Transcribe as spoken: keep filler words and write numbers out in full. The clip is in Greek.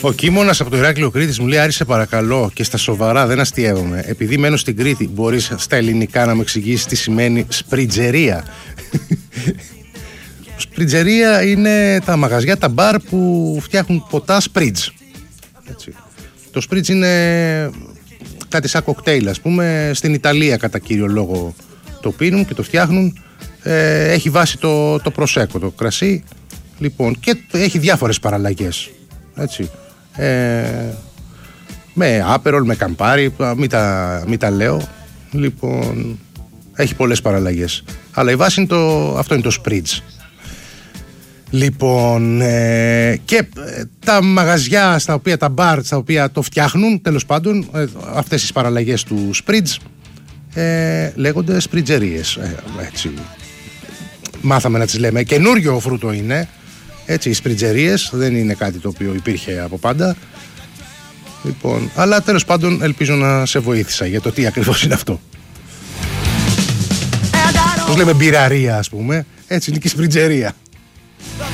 Ο Κίμωνας από το Ηράκλειο Κρήτης μου λέει: Άρη, σε παρακαλώ και στα σοβαρά, δεν αστιεύομαι. Επειδή μένω στην Κρήτη, μπορείς στα ελληνικά να μου εξηγήσεις τι σημαίνει σπριτζερία? Σπριτζερία είναι τα μαγαζιά, τα μπαρ που φτιάχνουν ποτά σπριτζ. Έτσι. Το σπριτζ είναι κάτι σαν κοκτέιλ, ας πούμε. Στην Ιταλία κατά κύριο λόγο το πίνουν και το φτιάχνουν. Ε, έχει βάση το, το προσέκο, το κρασί. Λοιπόν, και έχει διάφορες παραλλαγές. Έτσι. Ε, με άπερολ, με καμπάρι, μην τα, μην τα λέω. Λοιπόν, έχει πολλές παραλλαγές. Αλλά η βάση είναι το, αυτό είναι το σπριτζ. Λοιπόν, ε, και ε, τα μαγαζιά στα οποία, τα μπαρ στα οποία το φτιάχνουν, τέλος πάντων, ε, αυτές τις παραλλαγές του σπριτζ ε, λέγονται σπριτζερίες. Ε, έτσι. Μάθαμε να τις λέμε. Καινούριο φρούτο είναι. Έτσι, οι σπριτζερίες δεν είναι κάτι το οποίο υπήρχε από πάντα. Λοιπόν, αλλά τέλος πάντων ελπίζω να σε βοήθησα για το τι ακριβώς είναι αυτό. Πώς λέμε μπειραρία, ας πούμε. Έτσι είναι και η σπριτζερία.